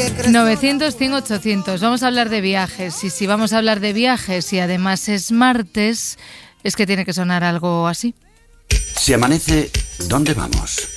900, 100, 800. Vamos a hablar de viajes. Y si vamos a hablar de viajes y además es martes, es que tiene que sonar algo así. Si amanece, ¿dónde vamos?